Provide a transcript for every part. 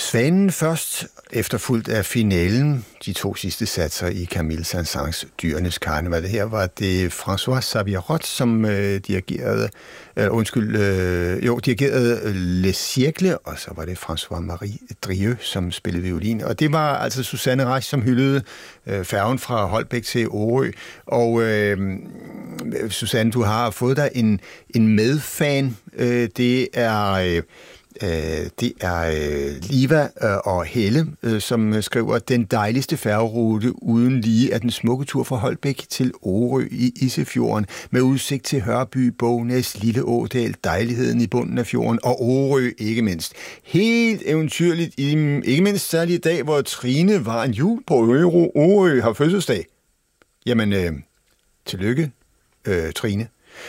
Svanen først, efterfulgt af finalen, de 2 sidste satser i Camille Saint-Saëns Dyrenes Karneval. Her var det François Xavier, som dirigerede Les Siècles, og så var det François-Marie Drieux, som spillede violin. Og det var altså Susanne Reich, som hyldede færgen fra Holbæk til Orø. Og Susanne, du har fået dig en medfan. Det er Liva og Helle, som skriver, den dejligste færgerute uden lige er den smukke tur fra Holbæk til Orø i Isefjorden, med udsigt til Hørby, Bognæs, Lille Ådal, dejligheden i bunden af fjorden og Orø ikke mindst. Helt eventyrligt, ikke mindst særlig i dag, hvor Trine var en jul på Orø har fødselsdag. Jamen, tillykke, Trine.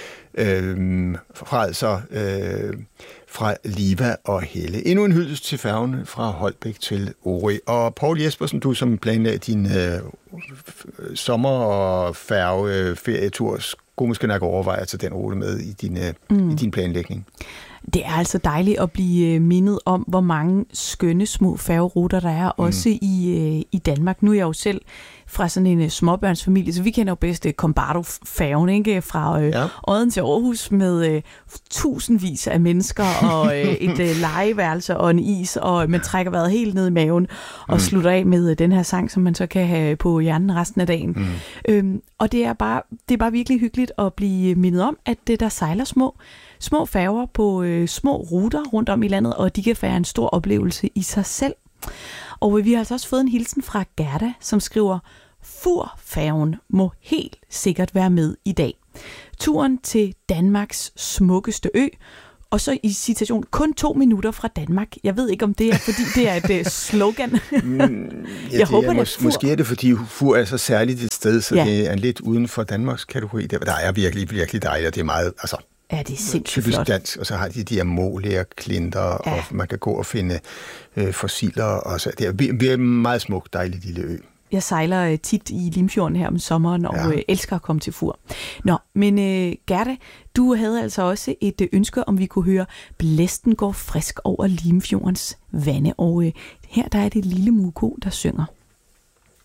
Fra Liva og Helle. Endnu en hyldest til færgen fra Holbæk til Orø. Og Poul Jespersen, du som planlagde din sommer- og ferietur, skulle måske nok overveje at tage den rute med i din planlægning. Det er altså dejligt at blive mindet om, hvor mange skønne små færgeruter der er, også i Danmark. Nu er jeg jo selv fra sådan en småbørnsfamilie, så vi kender jo bedst Combardo-færgen, ikke? Fra Odden til Aarhus med tusindvis af mennesker og et legeværelse og en is, og man trækker vejret helt ned i maven og slutter af med den her sang, som man så kan have på hjernen resten af dagen. Og det er bare virkelig hyggeligt at blive mindet om, at der sejler små færger på små ruter rundt om i landet, og de kan være en stor oplevelse i sig selv. Og vi har altså også fået en hilsen fra Gerda, som skriver, Fur-færgen må helt sikkert være med i dag. Turen til Danmarks smukkeste ø, og så i citation, kun 2 minutter fra Danmark. Jeg ved ikke, om det er, fordi det er et slogan. Jeg håber, måske er det, fordi Fur er så særligt et sted, så det er lidt uden for Danmarks kategori. Der er virkelig, virkelig dejligt, og det er meget, altså... Ja, det er sindssygt typisk flot. dansk, og så har de her målærklinter, og man kan gå og finde fossiler. Og så. Det er en meget smuk, dejlig lille ø. Jeg sejler tit i Limfjorden her om sommeren, og elsker at komme til Fur. Nå, men Gerda, du havde altså også et ønske, om vi kunne høre Blæsten går frisk over Limfjordens vande, og her der er det lille Muko, der synger.